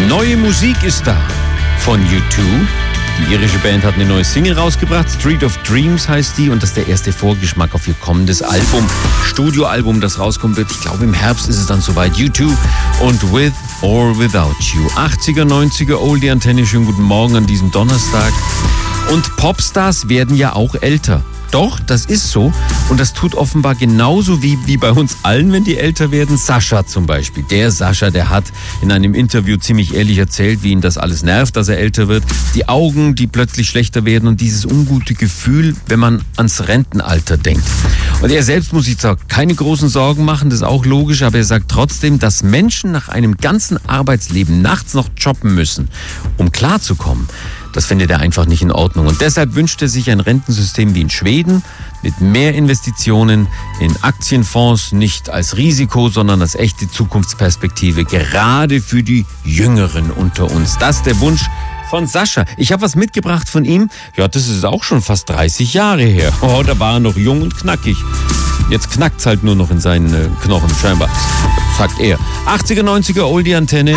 Neue Musik ist da von U2. Die irische Band hat eine neue Single rausgebracht. Street of Dreams heißt die und das ist der erste Vorgeschmack auf ihr kommendes Album. Studioalbum, das rauskommen wird. Ich glaube, im Herbst ist es dann soweit. U2 und With or Without You. 80er, 90er, Oldie Antenne. Schönen guten Morgen an diesem Donnerstag. Und Popstars werden ja auch älter. Doch, das ist so. Und das tut offenbar genauso wie bei uns allen, wenn die älter werden. Sascha zum Beispiel. Der Sascha, der hat in einem Interview ziemlich ehrlich erzählt, wie ihn das alles nervt, dass er älter wird. Die Augen, die plötzlich schlechter werden und dieses ungute Gefühl, wenn man ans Rentenalter denkt. Und er selbst muss sich zwar keine großen Sorgen machen, das ist auch logisch, aber er sagt trotzdem, dass Menschen nach einem ganzen Arbeitsleben nachts noch jobben müssen, um klarzukommen. Das findet er einfach nicht in Ordnung. Und deshalb wünscht er sich ein Rentensystem wie in Schweden mit mehr Investitionen in Aktienfonds, nicht als Risiko, sondern als echte Zukunftsperspektive, gerade für die Jüngeren unter uns. Das ist der Wunsch von Sascha. Ich habe was mitgebracht von ihm. Ja, das ist auch schon fast 30 Jahre her. Oh, da war er noch jung und knackig. Jetzt knackt's halt nur noch in seinen Knochen, scheinbar, sagt er. 80er, 90er, Oldie Antenne.